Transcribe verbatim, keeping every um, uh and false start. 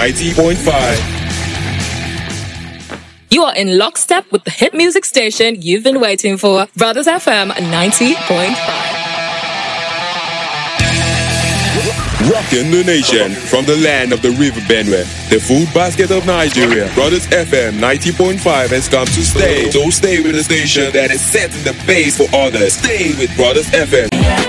ninety point five. You are in lockstep with the hit music station you've been waiting for, Brothers F M ninety point five. Rocking the nation from the land of the River Benue, the food basket of Nigeria. Brothers F M ninety point five has come to stay. So stay with the station that is setting the pace for others. Stay with Brothers F M.